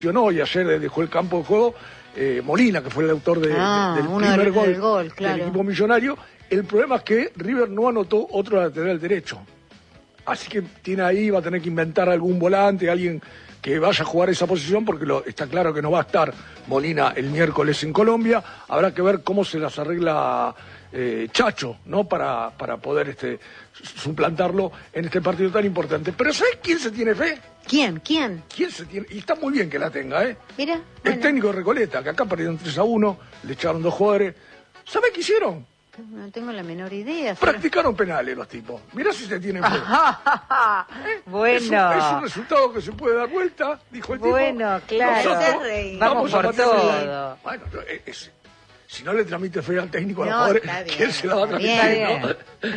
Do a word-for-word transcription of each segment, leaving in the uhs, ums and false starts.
No, y ayer dejó el campo de juego eh, Molina, que fue el autor de, ah, de, del primer del, gol, del, gol claro. del equipo millonario. El problema es que River no anotó otro lateral derecho. Así que tiene ahí, va a tener que inventar algún volante, alguien que vaya a jugar esa posición, porque lo, está claro que no va a estar Molina el miércoles en Colombia. Habrá que ver cómo se las arregla eh, Chacho, ¿no? Para, para poder este, suplantarlo en este partido tan importante. Pero ¿sabes quién se tiene fe? ¿Quién? ¿Quién? ¿Quién se tiene? Y está muy bien que la tenga, ¿eh? Mira. El bueno. técnico de Recoleta, que acá perdieron tres a uno, le echaron dos jugadores. ¿Sabe qué hicieron? No tengo la menor idea. Practicaron pero... penales los tipos. Mirá si se tienen fe. ¿Eh? Bueno. Es un, es un resultado que se puede dar vuelta, dijo el bueno, tipo. Bueno, claro. Vamos, vamos por todo. Bueno, es, es, si no le transmite fe al técnico, no, a los jugadores, ¿quién se la va a transmitir? ¿No?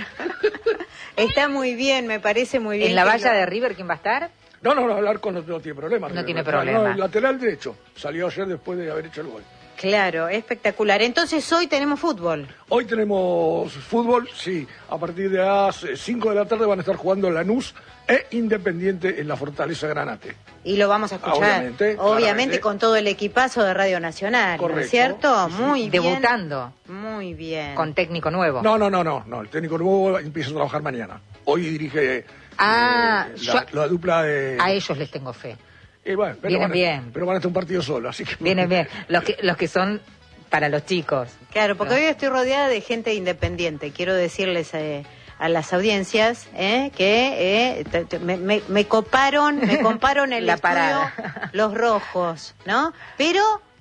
Está muy bien, me parece muy bien. ¿En la valla lo... de River quién va a estar? No, no, no, hablar con no, no tiene problema. No tiene no, problema. No, el lateral derecho salió ayer después de haber hecho el gol. Claro, espectacular. Entonces hoy tenemos fútbol. Hoy tenemos fútbol, sí. A partir de las cinco de la tarde van a estar jugando Lanús e Independiente en la Fortaleza Granate. Y lo vamos a escuchar, obviamente, obviamente con todo el equipazo de Radio Nacional, correcto, ¿no es cierto? Sí, muy bien. Debutando. Muy bien. Con técnico nuevo. No, no, no, no, no. El técnico nuevo empieza a trabajar mañana. Hoy dirige ah, eh, yo, la, la dupla de... A ellos les tengo fe. Eh, bueno, pero vienen van a, bien. Pero van a estar un partido solo, así que... Vienen bien. Los que, los que son para los chicos. Claro, porque pero... hoy estoy rodeada de gente independiente. Quiero decirles eh, a las audiencias eh, que eh, te, te, me, me, me coparon, me comparon el la estudio, parada. Los rojos, ¿no? Pero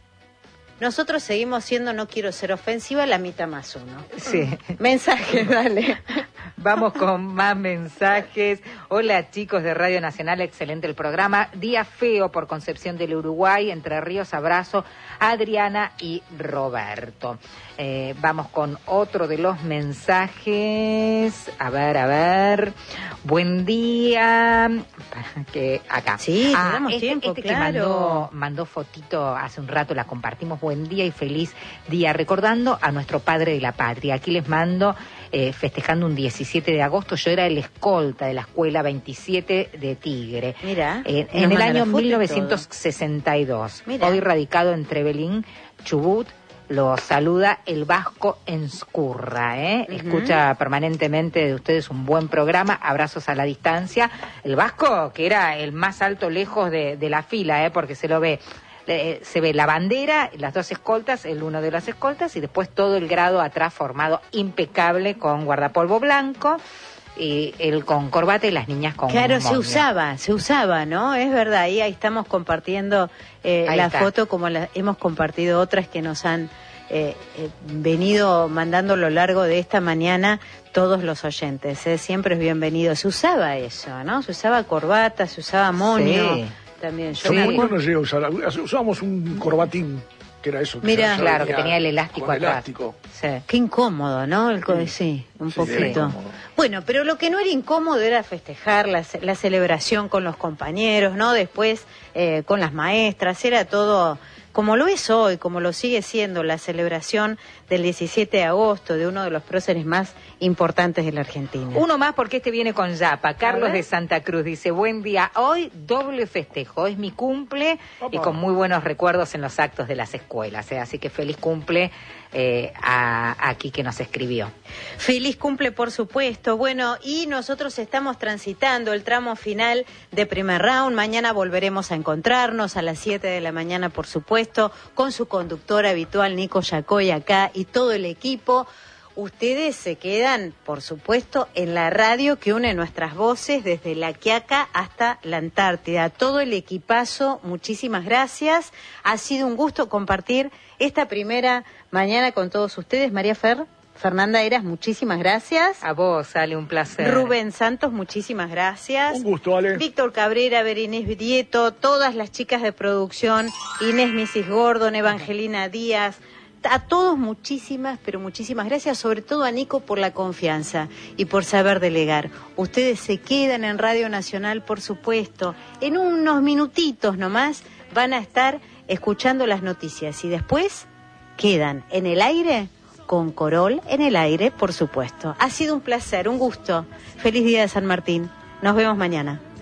nosotros seguimos siendo, no quiero ser ofensiva, la mitad más uno. Sí. Mensaje, dale. Vamos con más mensajes. Hola chicos de Radio Nacional, excelente el programa. Día feo por Concepción del Uruguay, Entre Ríos, abrazo Adriana y Roberto. Eh, vamos con otro de los mensajes. A ver, a ver. Buen día. Que acá. Sí, ah, tenemos este, tiempo, este claro. que mandó, mandó fotito hace un rato, la compartimos. Buen día y feliz día. Recordando a nuestro padre de la patria. Aquí les mando... Eh, festejando un diecisiete de agosto, yo era el escolta de la escuela veintisiete de Tigre. Mira, eh, en el año mil novecientos sesenta y dos. Mira. Hoy radicado en Trevelín, Chubut, lo saluda el Vasco Enscurra, ¿eh? Uh-huh. Escucha permanentemente de ustedes un buen programa, abrazos a la distancia. El Vasco, que era el más alto lejos de, de la fila, ¿eh? Porque se lo ve... Eh, se ve la bandera, las dos escoltas, el uno de las escoltas y después todo el grado atrás formado impecable con guardapolvo blanco y él con corbata y las niñas con claro, moño. se usaba, se usaba, ¿no? Es verdad, ahí, ahí estamos compartiendo eh, la está. foto como la, hemos compartido otras que nos han eh, eh, venido mandando a lo largo de esta mañana todos los oyentes, ¿eh? Siempre es bienvenido. Se usaba eso, ¿no? Se usaba corbata, se usaba moño. Sí. También yo sí. me no llegué a usar, usábamos un corbatín, que era eso. Que Mira, claro, que tenía el elástico con atrás. Elástico. Sí. Qué incómodo, ¿no? El co- sí. sí, un sí, poquito. Bueno, pero lo que no era incómodo era festejar la, la celebración con los compañeros, ¿no? Después eh, con las maestras, era todo... Como lo es hoy, como lo sigue siendo la celebración del diecisiete de agosto de uno de los próceres más importantes de la Argentina. Uno más porque este viene con Yapa. Carlos de Santa Cruz dice, buen día, hoy doble festejo, es mi cumple Opa. Y con muy buenos recuerdos en los actos de las escuelas, ¿eh? Así que feliz cumple eh, a aquí que nos escribió. Feliz cumple, por supuesto. Bueno, y nosotros estamos transitando el tramo final de primer round. Mañana volveremos a encontrarnos a las siete de la mañana, por supuesto, con su conductor habitual, Nico Yacoy, acá, y todo el equipo. Ustedes se quedan, por supuesto, en la radio que une nuestras voces desde La Quiaca hasta la Antártida. Todo el equipazo, muchísimas gracias. Ha sido un gusto compartir esta primera mañana con todos ustedes. María Fer, Fernanda Eras, muchísimas gracias. A vos, Ale, un placer. Rubén Santos, muchísimas gracias. Un gusto, Ale. Víctor Cabrera, Berenice Vieto, todas las chicas de producción, Inés Misis Gordon, Evangelina Díaz. A todos muchísimas, pero muchísimas gracias, sobre todo a Nico por la confianza y por saber delegar. Ustedes se quedan en Radio Nacional, por supuesto. En unos minutitos nomás van a estar escuchando las noticias y después quedan en el aire con Corol en el aire, por supuesto. Ha sido un placer, un gusto. Feliz día de San Martín. Nos vemos mañana.